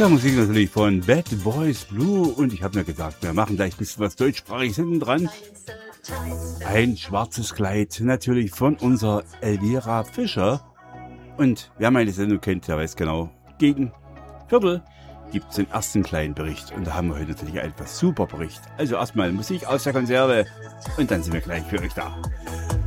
Ja, Musik natürlich von Bad Boys Blue und ich habe mir gedacht, wir machen gleich ein bisschen was deutschsprachiges hinten dran. Ein schwarzes Kleid, natürlich von unserer Elvira Fischer. Und wer meine Sendung kennt, der weiß genau, gegen Viertel gibt es den ersten kleinen Bericht und da haben wir heute natürlich einen super Bericht. Also erstmal Musik aus der Konserve und dann sind wir gleich für euch da.